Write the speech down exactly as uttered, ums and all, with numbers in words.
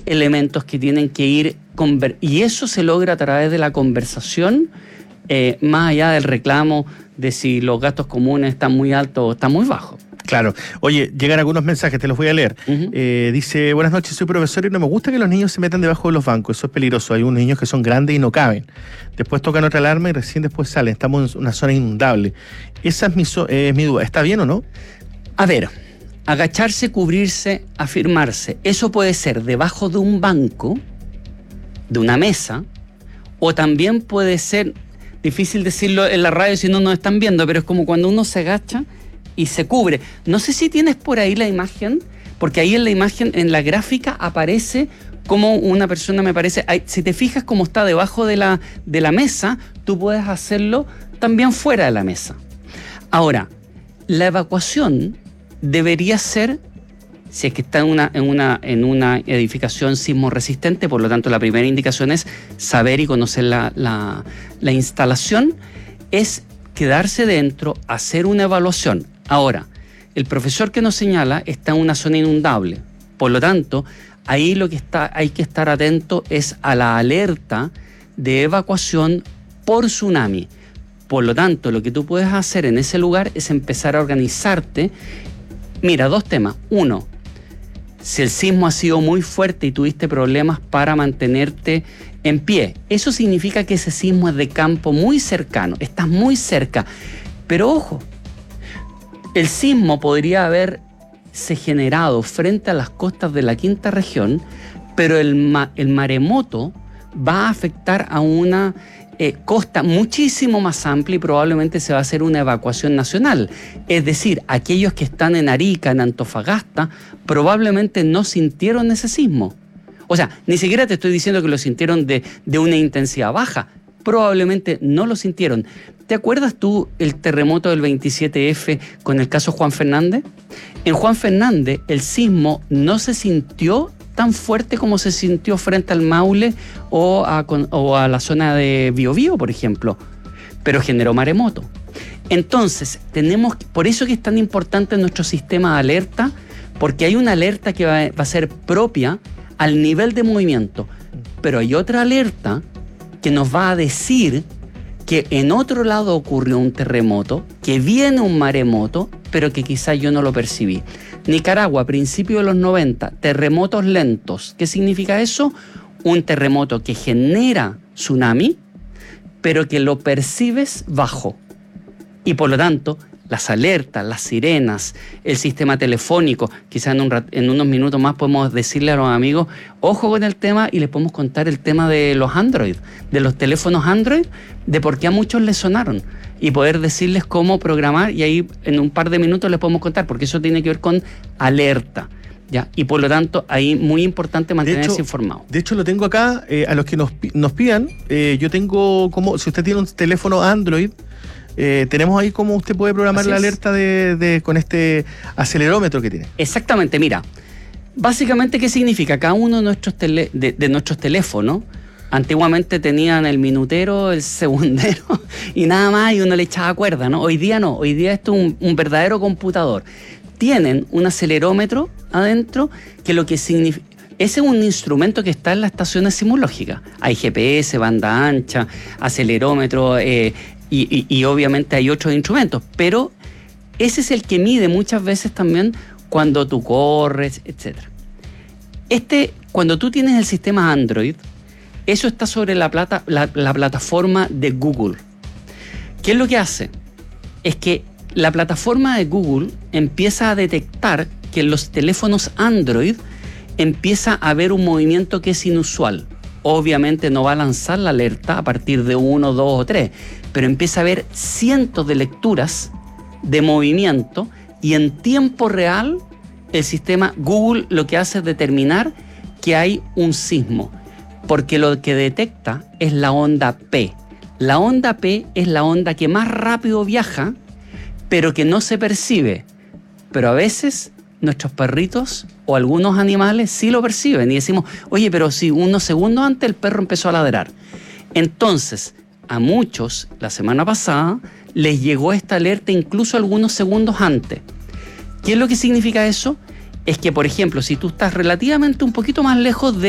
elementos que tienen que ir, conver- y eso se logra a través de la conversación, eh, más allá del reclamo de si los gastos comunes están muy altos o están muy bajos. Claro. Oye, llegan algunos mensajes, te los voy a leer. Uh-huh. Eh, dice, buenas noches, soy profesor y no me gusta que los niños se metan debajo de los bancos. Eso es peligroso. Hay unos niños que son grandes y no caben. Después tocan otra alarma y recién después salen. Estamos en una zona inundable. Esa es mi, so- eh, mi duda. ¿Está bien o no? A ver, agacharse, cubrirse, afirmarse. Eso puede ser debajo de un banco, de una mesa, o también puede ser, difícil decirlo en la radio si no nos están viendo, pero es como cuando uno se agacha y se cubre. No sé si tienes por ahí la imagen, porque ahí en la imagen, en la gráfica, aparece como una persona, me parece, hay, si te fijas cómo está debajo de la, de la mesa, tú puedes hacerlo también fuera de la mesa. Ahora, la evacuación debería ser, si es que está en una, en una, en una edificación sismo resistente, por lo tanto la primera indicación es saber y conocer la, la, la instalación, es quedarse dentro, hacer una evaluación. Ahora, el profesor que nos señala está en una zona inundable, por lo tanto, ahí lo que está, hay que estar atento es a la alerta de evacuación por tsunami. Por lo tanto, lo que tú puedes hacer en ese lugar es empezar a organizarte. Mira, dos temas. Uno, si el sismo ha sido muy fuerte y tuviste problemas para mantenerte en pie, eso significa que ese sismo es de campo muy cercano, estás muy cerca. Pero ojo, el sismo podría haberse generado frente a las costas de la quinta región, pero el, ma- el maremoto va a afectar a una eh, costa muchísimo más amplia y probablemente se va a hacer una evacuación nacional. Es decir, aquellos que están en Arica, en Antofagasta, probablemente no sintieron ese sismo. O sea, ni siquiera te estoy diciendo que lo sintieron de, de una intensidad baja. Probablemente no lo sintieron. ¿Te acuerdas tú el terremoto del veintisiete efe con el caso Juan Fernández? En Juan Fernández el sismo no se sintió tan fuerte como se sintió frente al Maule o a, o a la zona de Biobío, por ejemplo, pero generó maremoto. Entonces, tenemos, por eso que es tan importante nuestro sistema de alerta, porque hay una alerta que va, va a ser propia al nivel de movimiento, pero hay otra alerta que nos va a decir que en otro lado ocurrió un terremoto, que viene un maremoto, pero que quizás yo no lo percibí. Nicaragua, a principios de los noventa, terremotos lentos. ¿Qué significa eso? Un terremoto que genera tsunami, pero que lo percibes bajo. Y por lo tanto, las alertas, las sirenas, el sistema telefónico, quizás en, un rat- en unos minutos más podemos decirle a los amigos, ojo con el tema, y les podemos contar el tema de los Android, de los teléfonos Android, de por qué a muchos les sonaron, y poder decirles cómo programar, y ahí en un par de minutos les podemos contar, porque eso tiene que ver con alerta. ¿Ya? Y por lo tanto, ahí muy importante mantenerse de hecho, informado. De hecho, lo tengo acá, eh, a los que nos, nos pidan, eh, yo tengo como, si usted tiene un teléfono Android, Eh, tenemos ahí cómo usted puede programar Así la es. alerta de, de con este acelerómetro que tiene. Exactamente, mira, básicamente, ¿qué significa? Cada uno de nuestros, tele, de, de nuestros teléfonos, antiguamente tenían el minutero, el segundero y nada más, y uno le echaba cuerda, ¿no? Hoy día no, hoy día esto es un, un verdadero computador. Tienen un acelerómetro adentro que lo que significa... Ese es un instrumento que está en las estaciones sismológicas. Hay G P S, banda ancha, acelerómetro... Eh, Y, y, y obviamente hay otros instrumentos, pero ese es el que mide muchas veces también cuando tú corres, etcétera. Este, cuando tú tienes el sistema Android, eso está sobre la, plata, la, la plataforma de Google. ¿Qué es lo que hace? Es que la plataforma de Google empieza a detectar que en los teléfonos Android empieza a haber un movimiento que es inusual. Obviamente no va a lanzar la alerta a partir de uno, dos o tres, pero empieza a haber cientos de lecturas de movimiento y en tiempo real el sistema Google lo que hace es determinar que hay un sismo, porque lo que detecta es la onda P. La onda P es la onda que más rápido viaja, pero que no se percibe. Pero a veces nuestros perritos o algunos animales sí lo perciben y decimos, oye, pero si unos segundos antes el perro empezó a ladrar. Entonces, a muchos, la semana pasada, les llegó esta alerta incluso algunos segundos antes. ¿Qué es lo que significa eso? Es que, por ejemplo, si tú estás relativamente un poquito más lejos de